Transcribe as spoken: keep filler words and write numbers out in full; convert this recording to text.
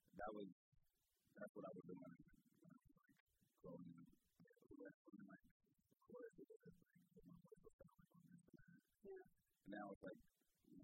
that was that's what I was doing when I was like growing up. Like, chorus with it, like, my voice was sound like on this and that. Yeah. And now it's like